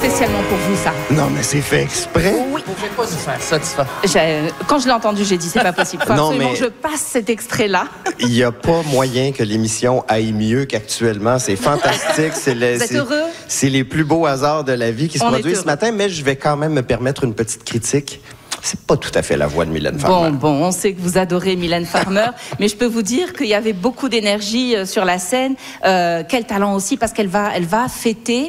Spécialement pour vous, ça. Non, mais c'est fait exprès. Oui. Vous ne pouvez pas nous faire ça, Tifa. Quand je l'ai entendu, j'ai dit c'est pas possible. Faut Non, absolument mais- que je passe cet extrait-là. Il n'y a pas moyen que l'émission aille mieux qu'actuellement. C'est fantastique. Vous êtes heureux? C'est les plus beaux hasards de la vie qui se On est produisent ce heureux. matin, mais je vais quand même me permettre une petite critique. C'est pas tout à fait la voix de Mylène Farmer. Bon, on sait que vous adorez Mylène Farmer, mais je peux vous dire qu'il y avait beaucoup d'énergie sur la scène. Quel talent aussi, parce qu'elle va fêter